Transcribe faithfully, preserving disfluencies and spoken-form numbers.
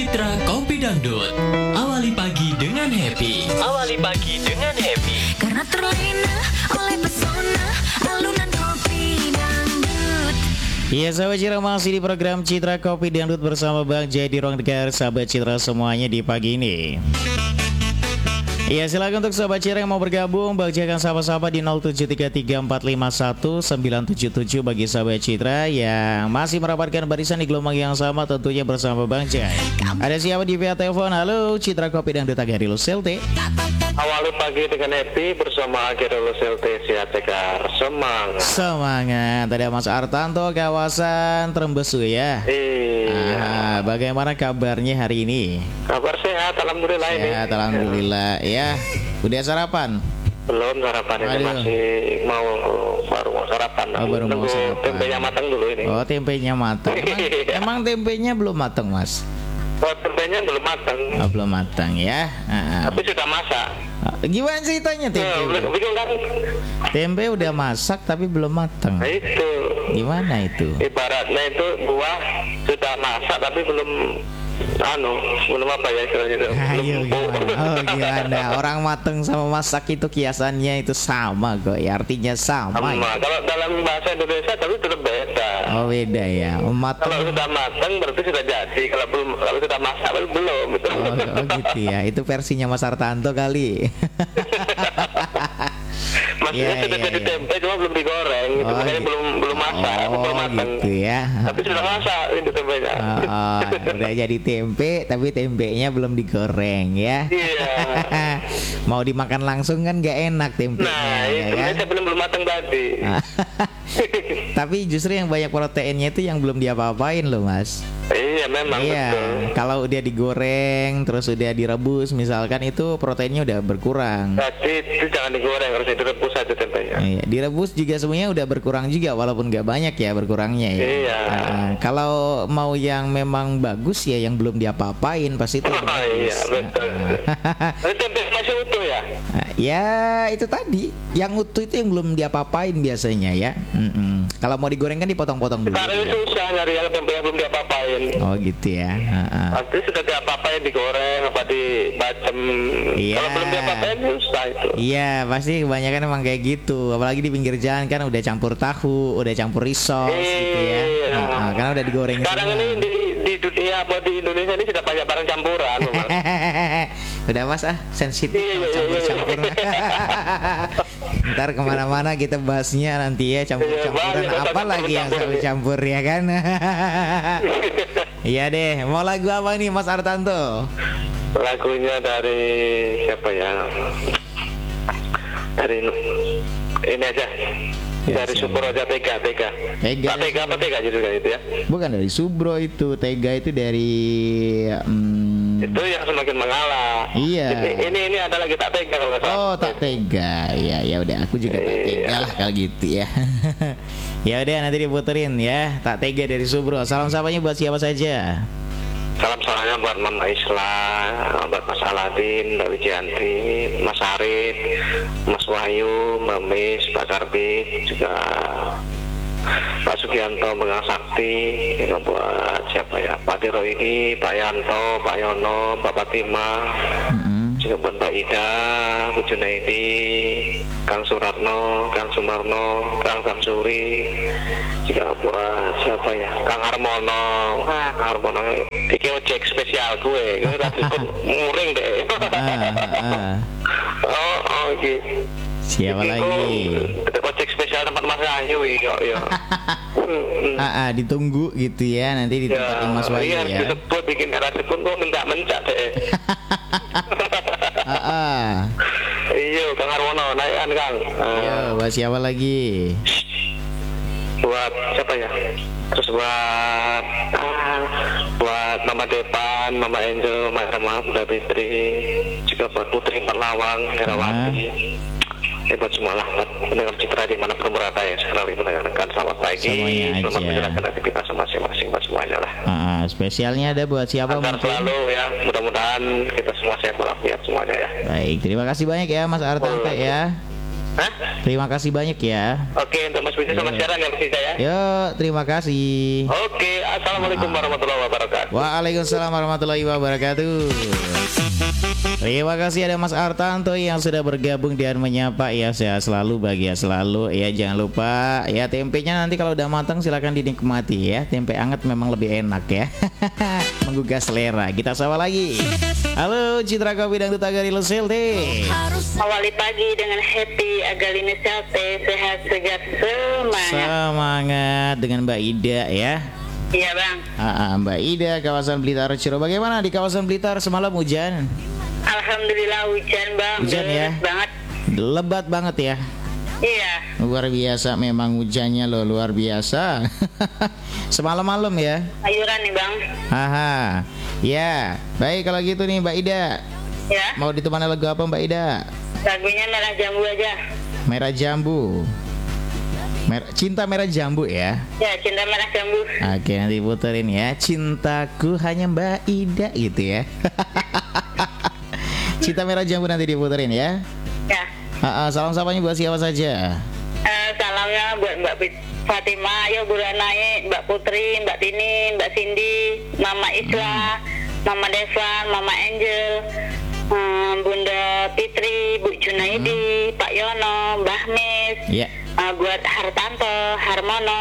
Citra Kopi Dangdut. Awali pagi dengan happy. Awali pagi dengan happy. Karena terlena oleh pesona alunan kopi dangdut. Iya, sahabat Citra, masih di program Citra Kopi Dangdut bersama Bang Jai di ruang dengar sahabat Citra semuanya di pagi ini. Iya, silakan untuk sahabat Citra yang mau bergabung, Bang Jai akan sapa-sapa di nol tujuh tiga tiga empat lima satu sembilan tujuh tujuh bagi sahabat Citra yang masih merapatkan barisan di gelombang yang sama tentunya bersama Bang Jai. Ada siapa di via telepon? Halo, Citra Kopi Dangdut Agari Luselte. Awali pagi dengan happy bersama Agero Luselte Siatekar. Semangat. Semangat. Ada Mas Artanto kawasan Trembesu ya. Iya. Ah, bagaimana kabarnya hari ini? Kabar sehat, alhamdulillah ini. Sehat, alhamdulillah ya. Udah sarapan? Belum sarapan ini, Aduh. masih mau baru mau sarapan. Oh, baru mau Nunggu sarapan. tempenya matang dulu ini. Oh, tempenya matang. Emang, emang tempenya belum matang, Mas? Oh, tempenya belum matang. Oh, belum matang ya. Ah, ah. Tapi sudah masak. Ah, gimana ceritanya Eh, tempe? bingung kan? Tempe udah masak tapi belum matang. Nah itu. Gimana itu? Ibaratnya itu buah sudah masak tapi belum anu, belum apa ya istilahnya itu. Ayo Belum gimana? Oh gimana? Orang mateng sama masak itu kiasannya itu sama kok ya, artinya sama sama. ya? Kalau dalam bahasa Indonesia tapi tetap beda. Oh beda ya, Kalau mateng. sudah matang berarti sudah jadi. Kalau belum, kalau sudah masak belum belum. Gitu. Oh, oh gitu ya, itu versinya Mas Artanto kali. Maksudnya Iya, sudah iya, jadi iya. tempe cuma belum digoreng, gitu. Oh, Makanya gitu. belum belum masak, Oh, belum matang. gitu ya. Tapi sudah masak itu tempenya. Oh, oh, udah jadi tempe tapi tempenya belum digoreng ya. Iya. Mau dimakan langsung kan gak enak tempenya Nah, ya itu kan? saya belum belum matang tadi. Tapi justru yang banyak proteinnya itu yang belum diapa-apain loh Mas. Iya memang Iya, betul. kalau udah digoreng terus udah direbus misalkan itu proteinnya udah berkurang. Jadi itu jangan digoreng, harus direbus aja tempenya. Iya, direbus juga semuanya udah berkurang juga walaupun nggak banyak ya berkurangnya ya. Iya. Nah, kalau mau yang memang bagus ya yang belum diapa-apain pasti itu. Oh, bagus. iya betul. Tapi tempe masih utuh ya? Nah, ya itu tadi yang utuh itu yang belum diapa-apain biasanya ya. Mm-mm. Kalau mau digoreng kan dipotong-potong dulu. Sekarang ini susah nyari yang tempe yang belum diapa-apain. Oh gitu ya. Ha-ha. Pasti sudah diapa-apain, digoreng apa dibacem. Iya. Kalau belum diapa-apain susah itu. Iya pasti kebanyakan emang kayak gitu. Apalagi di pinggir jalan kan udah campur tahu, udah campur risol gitu ya. Iya. Nah, karena udah digoreng Sekarang semua. ini di, di dunia apa di Indonesia ini sudah banyak barang campuran, Mas. Udah Mas ah sensitif Iya, kalau iya, campur-campur. Ntar kemana-mana kita bahasnya nanti ya campur-campuran Iya, banyak apa lagi yang campur-campur ini. campur ya kan. Iya deh, mau lagu apa nih Mas Artanto? Lagunya dari siapa ya? Dari ini aja. Ya, Dari siapa? Super Roja Tega, Tega. Tega. Pak Tega apa Tega juga itu ya? Bukan dari Subro itu, Tega itu dari hmm, Itu yang semakin mengalah. Iya. Ini ini, ini ada lagi tak tega kalau nggak salah. Oh tak tega, ya ya udah aku juga tak tega lah kalau gitu ya. Ya udah nanti diputerin ya, tak tega dari Subro. Salam sapanya buat siapa saja? Salam salahnya buat Mama Isla, buat Mas Aladin, Mbak Wijianti, Mas Arif, Mas Wahyu, Mbak Mis, Pak Karbi, juga Pak Sugianto, Bang Sakti, juga buat siapa ya? Pak Tiro ini, Pak Yanto, Pak Yono, Pak Fatima, Mm-mm. juga buat Mbak Ida, Bu Junaidi, Kang Suratno, Kang Sumarno, Kang Samsuri, juga buat siapa ya? Kang Harmono, ah Kang Harmono, iki ojek spesial gue, gue tadi pun muring deh. Ah, ah. Oh, oh, gitu. Siapa lagi? Ojek spesial tempat Mas Ayu, yo, yo. Hmm, Ah, ah, ditunggu gitu ya nanti di tempat Mas Wahyu iya, ya. disebut bikin era pun gue mencak-mencak deh. Ah, ah. Iya, Kang Harmono, naikkan Kang. Ah. Yo, buat siapa lagi? Buat siapa ya? Terus buat ah, buat Mama Depan, Mama Angel, Mama Rama, Bunda Fitri, juga buat Putri Perlawang, Herawati. Eh buat semua lah, buat pendengar Citra di mana pun berada ya, sekali mendengarkan selamat pagi, Semuanya selamat aja. menjalankan aktivitas masing-masing buat semuanya lah. Ah, ah, spesialnya ada buat siapa Agar mungkin? selalu ya, mudah-mudahan kita semua sehat walafiat semuanya ya. Baik, terima kasih banyak ya Mas Artanto ya. Hah? Terima kasih banyak ya. Oke, untuk Mas Budi sama siaran ya Mas Ica ya. Yo, terima kasih. Oke, assalamualaikum warahmatullahi wabarakatuh. Waalaikumsalam warahmatullahi wabarakatuh. Terima kasih ada Mas Artanto yang sudah bergabung dan menyapa ya, sehat selalu, bahagia selalu ya. Jangan lupa ya, tempenya nanti kalau udah matang silakan dinikmati ya. Tempe anget memang lebih enak ya. Menggugah selera. Kita sapa lagi. Halo Citra Kopi Dangdut Agari Luselte. Awali pagi dengan happy Agalina Sate, sehat segar semangat. Semangat dengan Mbak Ida ya. Iya bang. Ah, Mbak Ida, kawasan Blitar Ciro. Bagaimana di kawasan Blitar semalam hujan? Alhamdulillah hujan bang. Hujan ya? Deras banget. Lebat banget ya. Iya. Luar biasa memang hujannya loh, luar biasa. Semalam-malam ya. Ayuran nih bang. Haha. Ya, baik kalau gitu nih Mbak Ida. Ya. Mau ditemani lagu apa Mbak Ida? Lagunya Merah Jambu aja. Merah Jambu. Mer- Cinta Merah Jambu ya. Ya, Cinta Merah Jambu. Oke, nanti puterin ya. Cintaku hanya Mbak Ida gitu ya. Cinta Merah Jambu nanti diputerin ya. Ya. Ah, ah, salam sapanya buat siapa saja? Eh, salamnya buat Mbak Fit- Fatima, yo Bu Naik, Mbak Putri, Mbak Tini, Mbak Cindy, Mama Isla, Mama Devan, Mama Angel, hmm, Bunda Fitri, Bu Junaidi, Pak Yono, Mbah Mis, Ya. eh, buat Hartanto, Harmono.